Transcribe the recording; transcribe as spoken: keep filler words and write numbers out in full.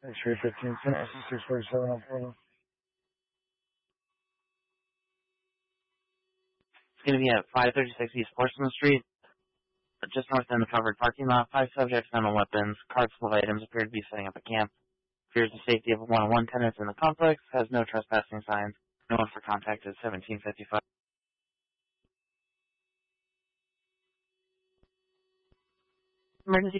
X-ray fifteen, six forty-seven on Portland. It's going to be at five thirty-six East Portsmouth Street, just north in the covered parking lot. Five subjects, none weapons. Carts full of items appear to be setting up a camp. Fears the safety of one-on-one tenants in the complex. Has no trespassing signs. No one for contact at seventeen fifty-five. Emergency